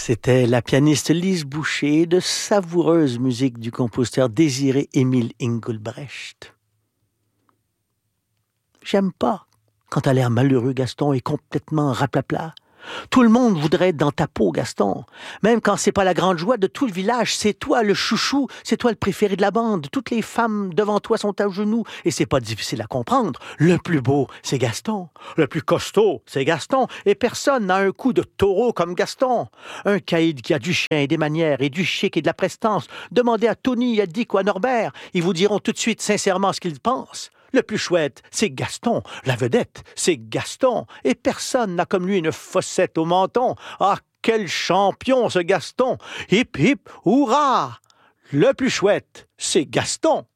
C'était la pianiste Lise Boucher, de savoureuse musique du compositeur Désiré-Émile Engelbrecht. J'aime pas quand t'as l'air malheureux, Gaston, et complètement raplapla. Tout le monde voudrait être dans ta peau, Gaston. Même quand c'est pas la grande joie de tout le village, c'est toi le chouchou, c'est toi le préféré de la bande. Toutes les femmes devant toi sont à genoux et c'est pas difficile à comprendre. Le plus beau, c'est Gaston. Le plus costaud, c'est Gaston. Et personne n'a un coup de taureau comme Gaston. Un caïd qui a du chien et des manières et du chic et de la prestance. Demandez à Tony, à Dick ou à Norbert. Ils vous diront tout de suite sincèrement ce qu'ils pensent. Le plus chouette, c'est Gaston. La vedette, c'est Gaston. Et personne n'a comme lui une fossette au menton. Ah, quel champion, ce Gaston! Hip, hip, hurrah! Le plus chouette, c'est Gaston.